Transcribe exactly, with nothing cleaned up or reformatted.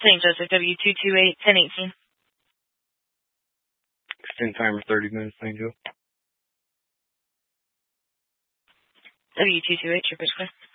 Saint Joseph, W two two eight, ten eighteen. Extend timer thirty minutes, Saint Joe. W two two eight, Trooper Square.